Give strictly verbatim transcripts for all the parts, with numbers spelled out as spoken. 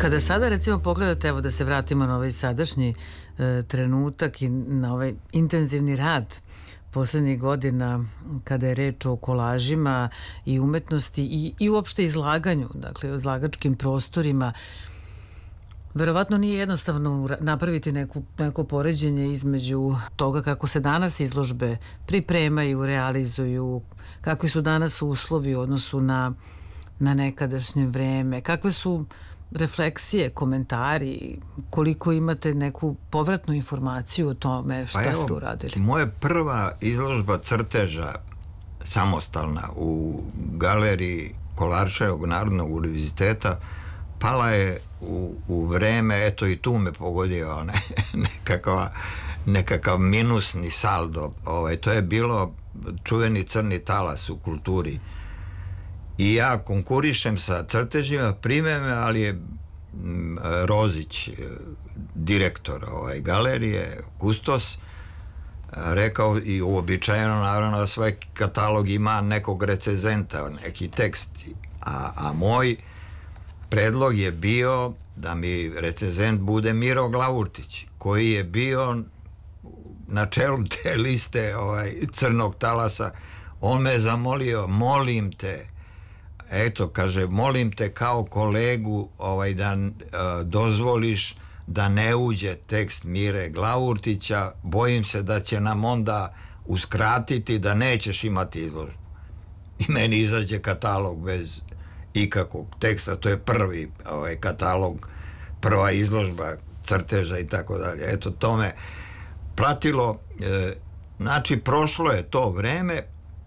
Kada sada recimo pogledate, evo da se vratimo na ovaj sadašnji e, trenutak i na ovaj intenzivni rad poslednjih godina kada je reč o kolažima i umetnosti i, i uopšte izlaganju, dakle o izlagačkim prostorima, verovatno nije jednostavno napraviti neku, neko poređenje između toga kako se danas izložbe pripremaju, realizuju, kakvi su danas uslovi u odnosu na, na nekadašnje vreme, kakve su refleksije, komentari, koliko imate neku povratnu informaciju o tome šta pa evo, ste uradili? Moja prva izložba crteža samostalna u galeriji Kolarčevog Narodnog univerziteta pala je u, u vreme, eto i tu me pogodio ne, nekakav, nekakav minusni saldo. Ovaj, to je bilo čuveni crni talas u kulturi. I ja konkurišem sa crtežima, prime me, ali je m, Rozić, direktor ovaj, galerije, kustos, rekao i uobičajeno naravno da svoj katalog ima nekog recenzenta, neki tekst. A, a moj predlog je bio da mi recenzent bude Miro Glavurtić, koji je bio na čelu te liste ovaj, crnog talasa. On me zamolio, molim te, eto, kaže, molim te kao kolegu ovaj, da uh, dozvoliš da ne uđe tekst Mire Glavurtića, bojim se da će nam onda uskratiti da nećeš imati izložbu. I meni izađe katalog bez ikakvog teksta, to je prvi ovaj, katalog, prva izložba crteža i tako dalje. Eto, to me pratilo, e, znači, prošlo je to vreme,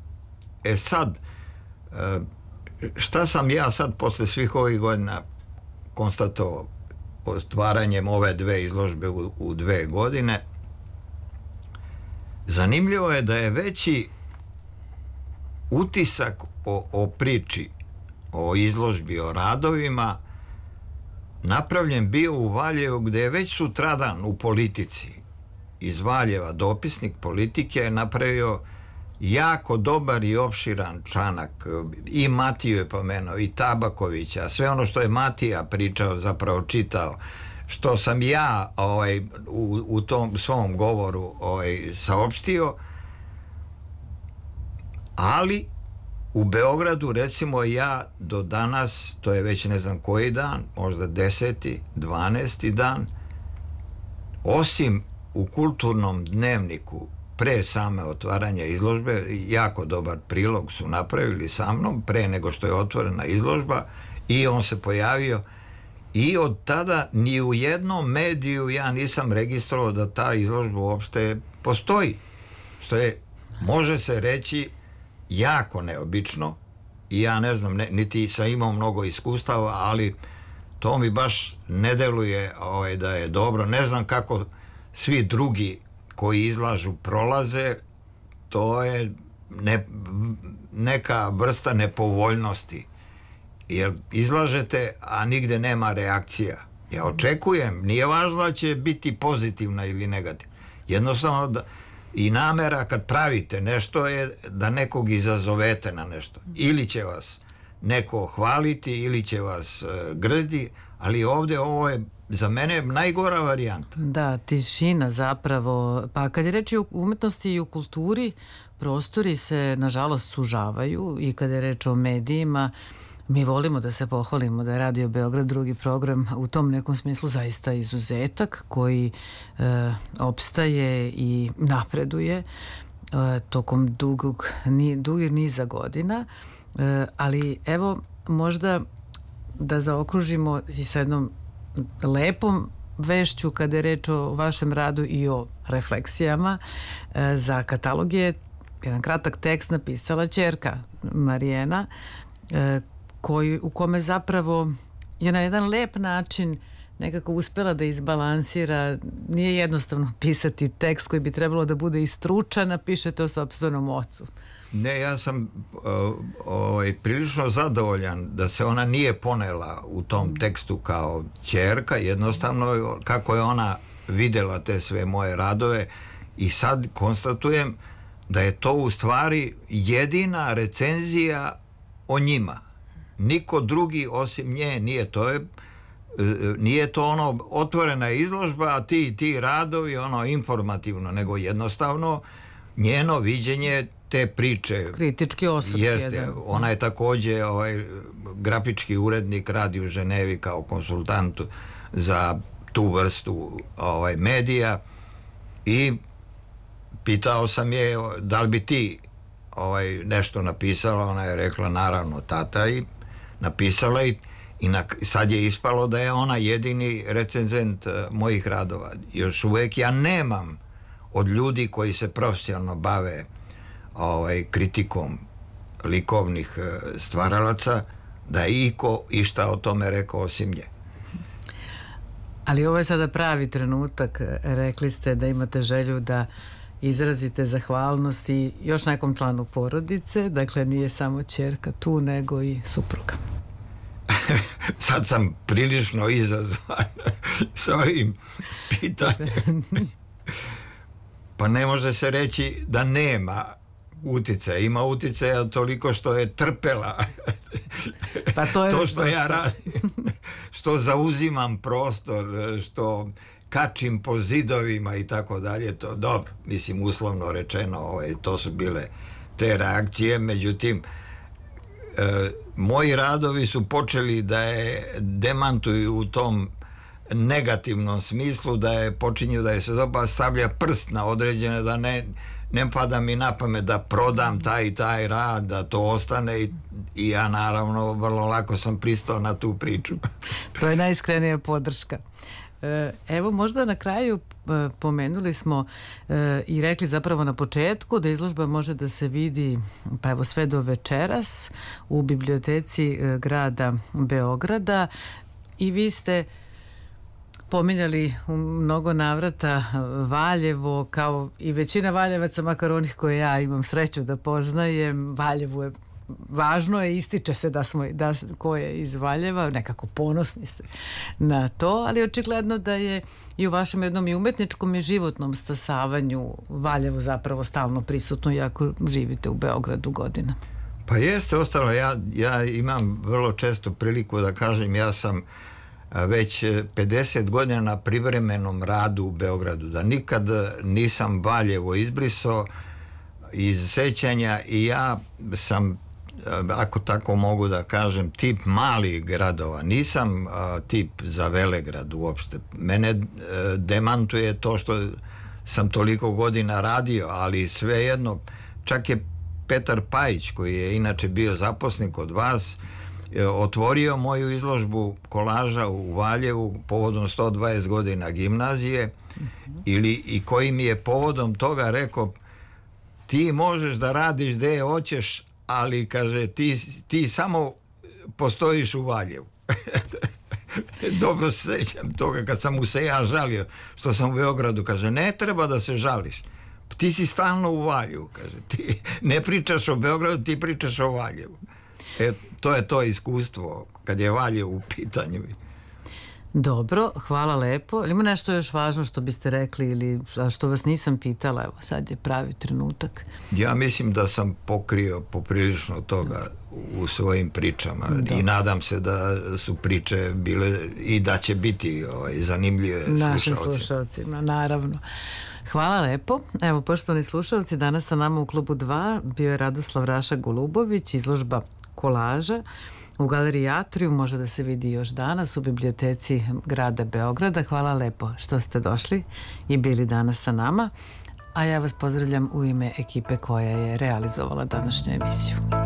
e sad, e, šta sam ja sad posle svih ovih godina konstatovao ostvaranjem ove dve izložbe u, u dve godine? Zanimljivo je da je veći utisak o, o priči, o izložbi, o radovima napravljen bio u Valjevu, gde je već sutradan u Politici iz Valjeva dopisnik Politike je napravio jako dobar i opširan članak. I Matiju je pomenuo, i Tabakovića, sve ono što je Matija pričao, zapravo čitao, što sam ja ovaj, u, u tom svom govoru ovaj, saopštio, ali u Beogradu, recimo, ja do danas, to je već ne znam koji dan, možda deseti, dvanesti dan, osim u Kulturnom dnevniku pre same otvaranja izložbe, jako dobar prilog su napravili sa mnom pre nego što je otvorena izložba i on se pojavio i od tada ni u jednom mediju ja nisam registrovao da ta izložba uopšte postoji, što je, može se reći, jako neobično i ja ne znam, ne, niti sam imao mnogo iskustava, ali to mi baš ne deluje ovaj, da je dobro. Ne znam kako svi drugi koji izlažu prolaze, to je ne, neka vrsta nepovoljnosti, jer izlažete, a nigde nema reakcija. Ja očekujem, nije važno da će biti pozitivna ili negativna, jednostavno da i namera kad pravite nešto je da nekog izazovete na nešto. Ili će vas neko hvaliti, ili će vas uh, grdi, ali ovde ovo je za mene najgora varijanta. Da, tišina zapravo. Pa kad je reč o umetnosti i o kulturi, prostori se nažalost sužavaju i kad je reč o medijima, mi volimo da se pohvalimo da je Radio Beograd drugi program u tom nekom smislu zaista izuzetak koji e, opstaje i napreduje e, tokom dugog, ni, dugog niza godina, e, ali evo možda da zaokružimo i sa jednom lepom vešću kada je reč o vašem radu i o refleksijama. E, za katalog je jedan kratak tekst napisala ćerka Marijena, e, koji, u kome zapravo je na jedan lep način nekako uspela da izbalansira. Nije jednostavno pisati tekst koji bi trebalo da bude i stručan, a pišete o sopstvenom ocu. Ne, ja sam uh, ovaj, prilično zadovoljan da se ona nije ponela u tom tekstu kao ćerka, jednostavno kako je ona videla te sve moje radove i sad konstatujem da je to u stvari jedina recenzija o njima. Niko drugi osim nje nije. To je nije to ono otvorena izložba, a ti ti radovi ono informativno, nego jednostavno njeno viđenje te priče. Kritički osvrt. Jeste, ona je takođe ovaj, grafički urednik, radi u Ženevi kao konsultantu za tu vrstu ovaj, medija i pitao sam je da li bi ti ovaj, nešto napisala, ona je rekla naravno tata i napisala i, i na, sad je ispalo da je ona jedini recenzent uh, mojih radova. Još uvek ja nemam od ljudi koji se profesionalno bave ovaj, kritikom likovnih uh, stvaralaca da je iko išta o tome rekao osim nje. Ali ovo je sada pravi trenutak, rekli ste da imate želju da izrazite zahvalnost i još nekom članu porodice, dakle nije samo ćerka tu, nego i supruga. Sad sam prilično izazvan s ovim pitanjem. Pa ne može se reći da nema uticaja. Ima uticaja toliko što je trpela. Pa to je to što ja radim, što zauzimam prostor, što kačim po zidovima i tako dalje, to dobro, mislim uslovno rečeno, ovaj, to su bile te reakcije, međutim e, moji radovi su počeli da je demantuju u tom negativnom smislu, da je počinju da je se doba stavlja prst na određene, da ne, ne pada mi na pamet da prodam taj i taj rad, da to ostane i, i ja naravno vrlo lako sam pristao na tu priču. To je najiskrenija podrška. Evo, možda na kraju pomenuli smo i rekli zapravo na početku da izložba može da se vidi pa evo sve do večeras u biblioteci grada Beograda i vi ste pominjali u mnogo navrata Valjevo, kao i većina Valjevaca, makar onih koje ja imam sreću da poznajem. Valjevo je važno je, ističe se da smo, da, ko je iz Valjeva, nekako ponosni ste na to, ali očigledno da je i u vašem jednom i umetničkom i životnom stasavanju Valjevo zapravo stalno prisutno, iako živite u Beogradu godina. Pa jeste ostalo, ja, ja imam vrlo često priliku da kažem, ja sam već pedeset godina na privremenom radu u Beogradu, da nikad nisam Valjevo izbrisao iz sećanja i ja sam, ako tako mogu da kažem, tip malih gradova. Nisam a, tip za Velegrad uopšte. Mene a, demantuje to što sam toliko godina radio, ali svejedno, čak je Petar Pajić, koji je inače bio zaposlen kod vas, otvorio moju izložbu kolaža u Valjevu povodom sto dvadeset godina gimnazije, mm-hmm. ili, i koji mi je povodom toga rekao, ti možeš da radiš gde hoćeš, ali kaže ti, ti samo postojiš u Valjevu. Dobro se sećam toga kad sam mu se ja žalio što sam u Beogradu, kaže ne treba da se žališ, ti si stalno u Valjevu, kaže, ti ne pričaš o Beogradu, ti pričaš o Valjevu. E, to je to iskustvo kad je Valjevo u pitanju. Dobro, hvala lepo. Ima nešto još važno što biste rekli ili što vas nisam pitala? Evo, sad je pravi trenutak. Ja mislim da sam pokrio poprilično toga u svojim pričama. Da. I nadam se da su priče bile i da će biti ovaj, zanimljive slušalcima. Našim slušalcima, naravno. Hvala lepo. Evo, poštovani slušalci, danas sa nama u klubu dva bio je Radoslav Raša Golubović, izložba kolaža u galeriji Atrium, može da se vidi još danas u biblioteci grada Beograda. Hvala lepo što ste došli i bili danas sa nama, a ja vas pozdravljam u ime ekipe koja je realizovala današnju emisiju.